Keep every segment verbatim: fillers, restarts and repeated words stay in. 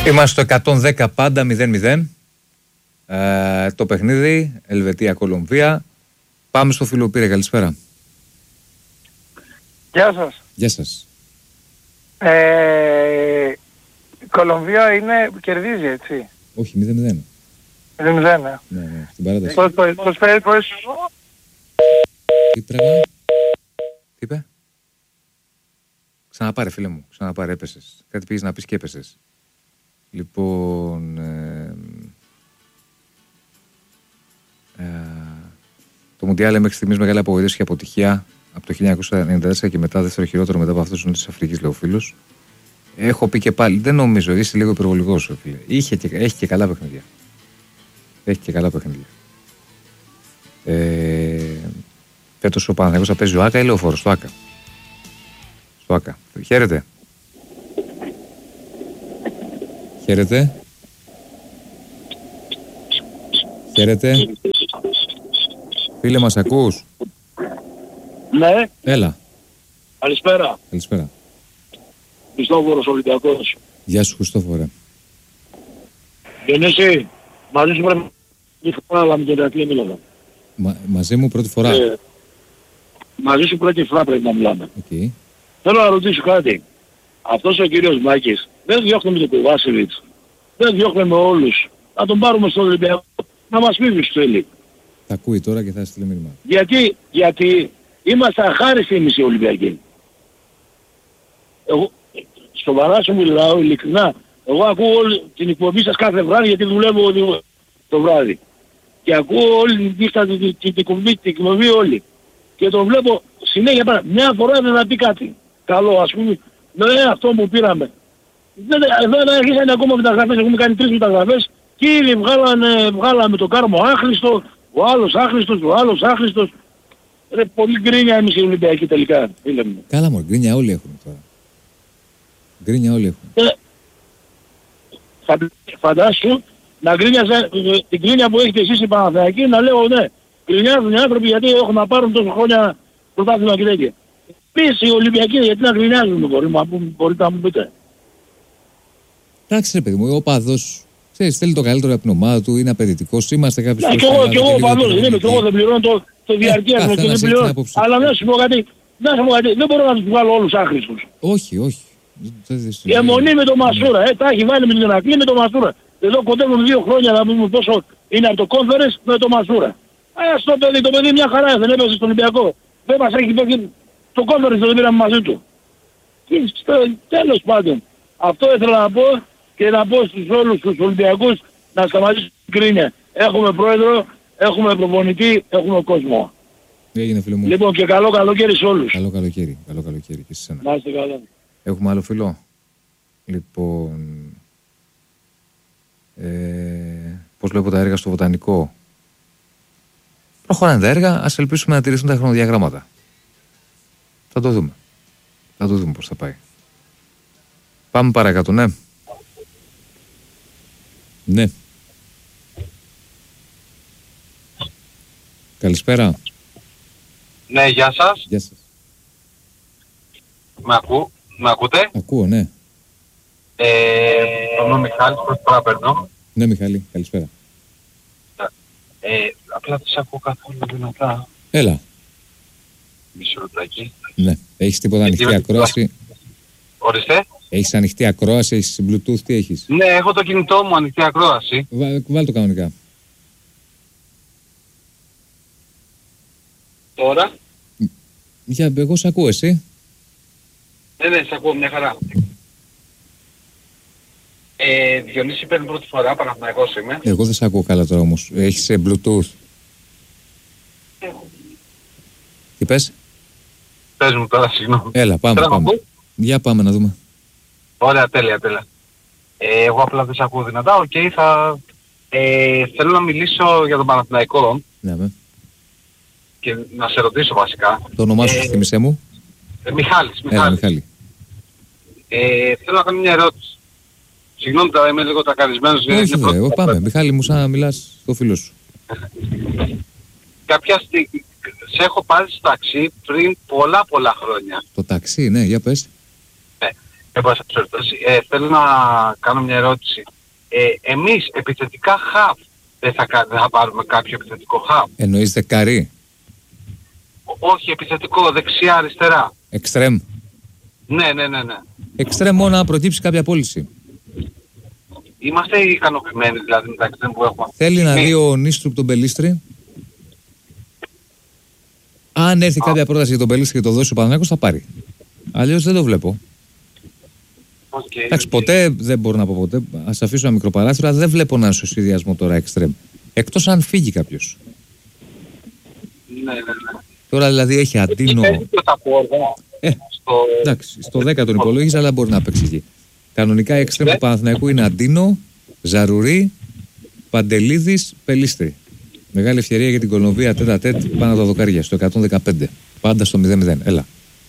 Είμαστε στο εκατόν δέκα πάντα μηδέν μηδέν. Ε, το παιχνίδι, Ελβετία-Κολομβία. Πάμε στο φίλο Πύρε, καλησπέρα. Γεια σας. Γεια σας. Ε, η Κολομβία είναι, κερδίζει έτσι. Όχι, μηδέν μηδέν. μηδέν μηδέν, ναι. Ναι, ναι, στην παράταση. Πώς, πώς, πώς, πώς, πώς. Τι τραβά. Τι είπε. Ξαναπάρε φίλε μου, ξαναπάρε, έπεσες. Κάτι πήγες να πεις και έπεσες. Λοιπόν... Ε, ε, το Μουντιάλ μέχρι στιγμής μεγάλη απογοήτευση και αποτυχία από το χίλια εννιακόσια ενενήντα τέσσερα και μετά δεύτερο χειρότερο μετά από αυτούς τους της Αφρικής, λέει ο φίλος. Έχω πει και πάλι, δεν νομίζω, είσαι λίγο υπερβολικός, φίλε. Είχε και, έχει και καλά παιχνίδια. Έχει και καλά παιχνίδια. Ε, φέτος ο Παναθηναϊκός θα παίζει ο Άκα ή Λεωφόρος, στο Άκα. Στο Άκα. Χαίρετε. Χαίρετε. Χαίρετε. Φίλε, μας ακούς? Ναι. Έλα. Καλησπέρα. Καλησπέρα. Χριστόφορος Ολυμπιακός. Γεια σου Χριστόφορε. Διονύση, μαζί σου πρέπει να φορά, αλλά με τον Ηρακλή μίλαγα. Μα, μαζί μου πρώτη φορά. Ε, μαζί σου πρώτη φορά πρέπει να μιλάμε. Okay. Θέλω να ρωτήσω κάτι. Αυτός ο κύριος Μάκης δεν διώχνει με τον Κουβάσιλιτς. Δεν διώχνει με όλους. Να τον πάρουμε στον Ολυμπιακό. Να μας πει ποιος θέλει. Τα ακούει τώρα και θα στείλει μήνυμα. Γιατί, γιατί είμαστε αχάριστοι εμείς οι Ολυμπιακοί. Εγώ, σοβαρά σου μιλάω, ειλικρινά. Εγώ ακούω όλη την εκπομπή σας κάθε βράδυ γιατί δουλεύω το βράδυ. Και ακούω όλη την πίστα, την, την, την εκπομπή όλη. Και τον βλέπω συνέχεια πάρα. Μια φορά δεν θα πει κάτι. Καλό, ας πούμε, ναι, αυτό που πήραμε. Δεν, δεν αρχίσανε ακόμα μεταγραφές, έχουμε κάνει τρεις μεταγραφές και ήδη βγάλανε, βγάλαμε το Κάρμο άχρηστο, ο άλλος άχρηστος, ο άλλος άχρηστος. Ρε, πολύ γκρίνια εμείς οι Ολυμπιακοί τελικά, φίλε μου. Καλά μόνο, γκρίνια όλοι έχουν τώρα. Γκρίνια όλοι έχουν. Ε, φαντάσου να γκρίνιαζα την γκρίνια που έχετε εσείς οι Παναθηναϊκοί, να λέω ναι, γκρινιάζουν οι άνθρωποι γιατί έχουν να πάρουν τόσο χρόνια πρωτάθλημα και τέτοια. Εμείς οι Ολυμπιακοί γιατί να γκρινιάζουν, μπορεί, μπορείτε να μου πείτε. Εντάξει ρε παιδί μου, ο παδός, ξέρεις, θέλει το καλύτερο από την ομάδα του, είναι απαιτητικός, είμαστε κάποιοι... Ναι, και εγώ, και εγώ παδός, δεν είμαι, και εγώ δεν πληρώνω το, το διαρκεία μου και δεν πληρώνω. Αλλά να σου πω κάτι, να σου πω κάτι, δεν μπορώ να τους βγάλω όλους άχρηστους. Όχι, όχι. Η αιμονή με το Μασούρα, ε, τα έχει βάλει με την Ηρακλή με το Μασούρα. Εδώ κοντεύουν δύο χρόνια να πούμε πόσο είναι από το Conference με το Μασούρα. Α, στο παιδί, το παιδί μια χαρά δεν έπαιζε στον Ολυμπιακό. Δεν μας έχει παίξει το Conference δεν πήραμε μαζί του. Και στο τέλος πάντων, αυτό ήθελα να πω και να πω στους όλους τους Ολυμπιακούς να σταματήσουν την κρίνια. Έχουμε πρόεδρο, έχουμε προπονητή, έχουμε κόσμο. Έγινε φίλο μου. Λοιπόν και καλό καλοκαίρι σε όλους. Καλό καλοκαίρι, καλό καλοκαίρι και σε σένα. Να είστε καλά. Έχουμε άλλο φίλο. Λοιπόν, ε, πώς βλέπω τα έργα στο Βοτανικό. Προχωράνε τα έργα, ας ελπίσουμε να τηρηθούν τα χρονοδιαγράμματα. Θα το δούμε. Θα το δούμε πώς θα πάει. Πάμε παρακάτω, ναι. Ναι. Καλησπέρα. Ναι, γεια σας. Γεια σας. Με ακού, με ακούτε? Ακούω, ναι. Ε, είμαι ο Μιχάλης, πρώτη φορά παίρνω. Ναι, Μιχάλη, καλησπέρα. Ε, απλά δεν σε ακούω καθόλου δυνατά. Έλα. Μισό λεπτάκι. Ναι. Έχεις τίποτα ανοιχτή ακρόαση? Ορίστε. Έχεις ανοιχτή ακρόαση, έχεις Bluetooth, τι έχεις? Ναι, έχω το κινητό μου ανοιχτή ακρόαση. Βά, βάλ' το κανονικά. Τώρα. Για, εγώ σ' ακούω, εσύ. Ναι, ναι, σε ακούω μια χαρά. Ε, Διονύση παίρνει πρώτη φορά, Παναθηναϊκός είμαι. Εγώ δεν σ' ακούω καλά τώρα όμως. Έχεις ε, Bluetooth. Έχω. Τι πες? Πες μου τώρα, συγγνώμη. Έλα, πάμε, Θέλω πάμε. Για πάμε να δούμε. Ωραία, τέλεια, τέλεια. Ε, εγώ απλά δεν σε ακούω δυνατά. Οκ, okay, θα... Ε, θέλω να μιλήσω για τον Παναθηναϊκό. Ναι, με. Και να σε ρωτήσω βασικά. Το όνομά σου, ε, θυμίσέ μου. Ε, Μιχάλης, Μιχάλης. Έλα, Μιχάλη. Ε, θέλω να κάνω μια ερώτηση. Συγγνώμη τώρα, είμαι λίγο τακαρισμένος. Όχι, δε, εγώ πάμε. Μιχάλη μου, σαν να μιλάς στο φίλο σου. Κάποια στιγμή, σε έχω πάρει στο ταξί πριν πολλά πολλά χρόνια. Το ταξί, ναι, για πες. Ναι. εν πάση περιπτώσει, ε, θέλω να κάνω μια ερώτηση. Ε, εμείς επιθετικά χαφ δεν θα, κα- δεν θα πάρουμε κάποιο επιθετικό χαφ? Εννοείς δεκάρι, Όχι, επιθετικό, δεξιά, αριστερά. εξτρέμ. Ναι, ναι, ναι, ναι. Εξτρέμ μόνο να προκύψει κάποια πώληση. Είμαστε ικανοποιημένοι δηλαδή με τα εξτρέμ που έχουμε. Θέλει να Ναι. δει ο Νίστρουπ τον Πελίστρη. Αν έρθει κάποια πρόταση για τον Πελίστρη και το δώσει ο Παναθηναϊκός θα πάρει. Αλλιώς δεν το βλέπω. Okay, Εντάξει, okay. ποτέ δεν μπορώ να πω ποτέ. Ας αφήσω ένα μικρό παράθυρο, αλλά δεν βλέπω να είναι στο συνδυασμό τώρα εξτρέμ. Εκτός αν φύγει κάποιος. Ναι, ναι, ναι. Τώρα δηλαδή έχει Αντίνο. Παίζει και ο Ταπόρδα Ε, στο... εντάξει, στο δέκα τον υπολόγιζα, αλλά μπορεί να παίξει εκεί. Κανονικά η εξτρέμ του Παναθηναϊκού είναι Αντίνο, Ζαρουρί, Παντελίδης, Πελίστρη. Μεγάλη ευκαιρία για την Κολομβία τέτα τέτ πάνω από τα δοκάρια στο εκατόν δεκαπέντε. Πάντα στο μηδέν μηδέν. Έλα.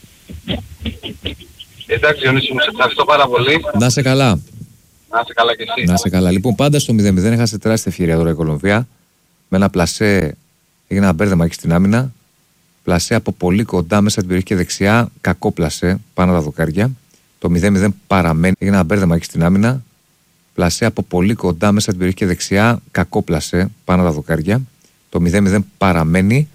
Εντάξει, Διονύση μου, σε ευχαριστώ πάρα πολύ. Να σε καλά. Να είσαι καλά κι εσύ. Να σε καλά. Λοιπόν, πάντα στο μηδέν μηδέν έχασε τεράστια ευκαιρία τώρα η Κολομβία. Με ένα πλασέ έγινε ένα μπέρδεμα εκεί στην άμυνα. Πλασέ από πολύ κοντά μέσα στην περιοχή και δεξιά. Κακό πλασέ πάνω από τα δοκάρια. Το μηδέν μηδέν παραμένει. Έγινε ένα μπέρδεμα εκεί στην άμυνα. Πλασέ από πολύ κοντά μέσα στην περιοχή και δεξιά. Κακό πλασέ πάνω από τα δοκάρια. Το μηδέν μηδέν παραμένει.